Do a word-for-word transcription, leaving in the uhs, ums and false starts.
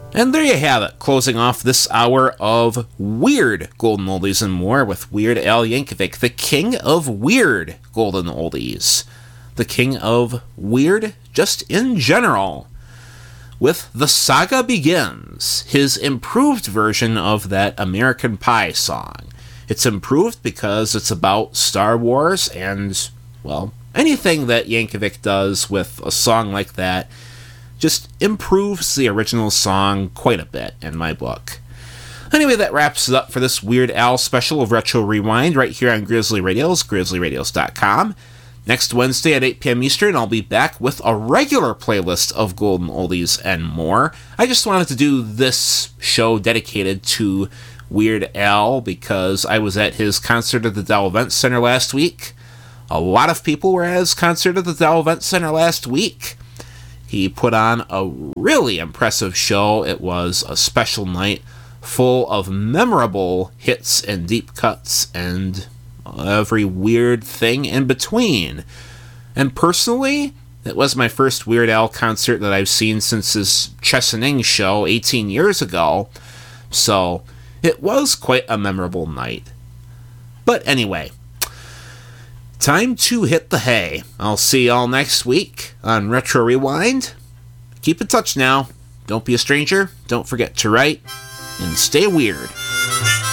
And there you have it, closing off this hour of Weird Golden Oldies and More with Weird Al Yankovic, the king of weird golden oldies. The king of weird just in general. With The Saga Begins, his improved version of that American Pie song. It's improved because it's about Star Wars and, well, anything that Yankovic does with a song like that just improves the original song quite a bit, in my book. Anyway, that wraps it up for this Weird Al special of Retro Rewind right here on Grizzly Radios, grizzly radios dot com. Next Wednesday at eight p.m. Eastern, I'll be back with a regular playlist of Golden Oldies and more. I just wanted to do this show dedicated to Weird Al because I was at his concert at the Dow Event Center last week. A lot of people were at his concert at the Dow Event Center last week. He put on a really impressive show. It was a special night full of memorable hits and deep cuts and every weird thing in between. And personally, it was my first Weird Al concert that I've seen since his Chesaning show eighteen years ago, so it was quite a memorable night. But anyway, time to hit the hay. I'll see y'all next week on Retro Rewind. Keep in touch now. Don't be a stranger. Don't forget to write. And stay weird.